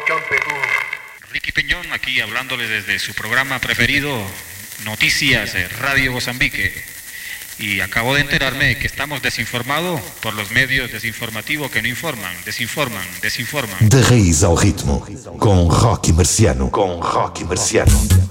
Ricky Peñón aquí hablándoles desde su programa preferido, Noticias Radio Mozambique. Y acabo de enterarme de que estamos desinformados por los medios desinformativos que no informan, desinforman. De raiz ao ritmo, com Rocky Marciano.